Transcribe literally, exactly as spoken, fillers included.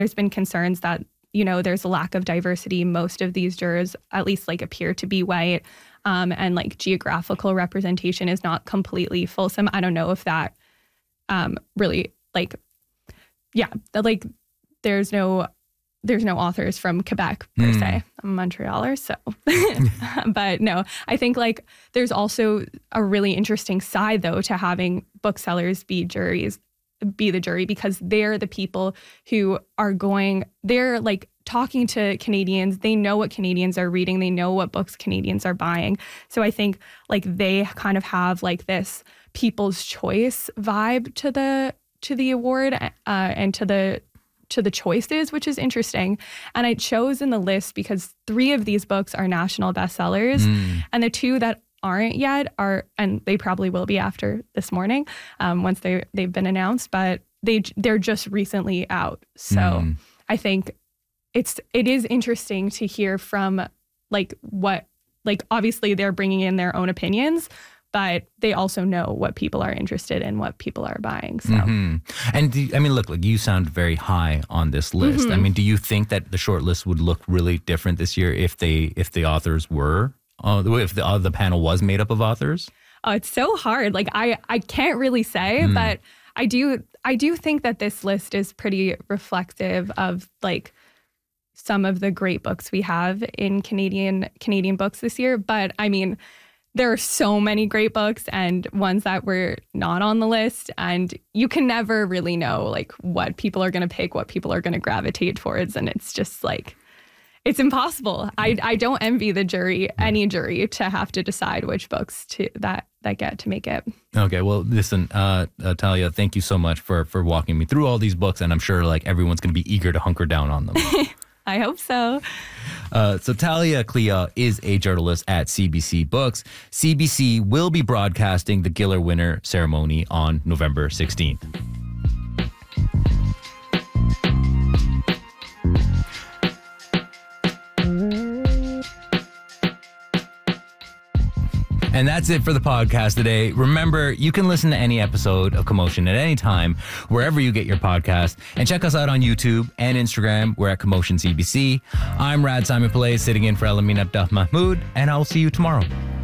there's been concerns that, you know, there's a lack of diversity. Most of these jurors at least like appear to be white, um, and like geographical representation is not completely fulsome. I don't know if that um, really like, yeah, like there's no there's no authors from Quebec per mm. say. I'm a Montrealer, so. But no, I think like there's also a really interesting side though to having booksellers be juries, be the jury, because they're the people who are going, they're like talking to Canadians. They know what Canadians are reading. They know what books Canadians are buying. So I think like they kind of have like this people's choice vibe to the to the award uh, and to the to the choices, which is interesting. And I chose in the list because three of these books are national bestsellers, mm. and the two that aren't yet are, and they probably will be after this morning, um, once they they've been announced, but they they're just recently out. So mm. I think it's it is interesting to hear from like what like obviously they're bringing in their own opinions, but they also know what people are interested in, what people are buying. So, mm-hmm. And do you, I mean, look, like you sound very high on this list. Mm-hmm. I mean, do you think that the short list would look really different this year if they if the authors were uh, if the uh, the panel was made up of authors? Oh, it's so hard. Like I I can't really say, mm. but I do I do think that this list is pretty reflective of like some of the great books we have in Canadian Canadian books this year. But I mean, there are so many great books and ones that were not on the list, and you can never really know like what people are going to pick, what people are going to gravitate towards, and it's just like it's impossible. I I don't envy the jury, any jury, to have to decide which books to that that get to make it. Okay, well, listen, uh, uh, Talia, thank you so much for for walking me through all these books, and I'm sure like everyone's going to be eager to hunker down on them. I hope so. Uh, so Talia Clea is a journalist at C B C Books. C B C will be broadcasting the Giller winner ceremony on November sixteenth. And that's it for the podcast today. Remember, you can listen to any episode of Commotion at any time, wherever you get your podcast. And check us out on YouTube and Instagram. We're at Commotion C B C. I'm Rad Simon Pillay, sitting in for Elamine Abdel Mahmoud, and I'll see you tomorrow.